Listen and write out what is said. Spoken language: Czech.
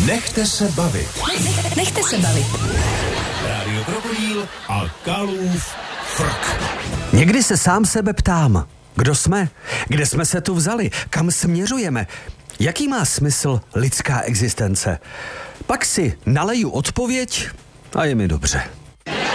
Nechte se bavit. Nechte se bavit. Rádio Krokodýl a Kalův frk. Někdy se sám sebe ptám, kdo jsme, kde jsme se tu vzali, kam směřujeme, jaký má smysl lidská existence. Pak si naleju odpověď a je mi dobře.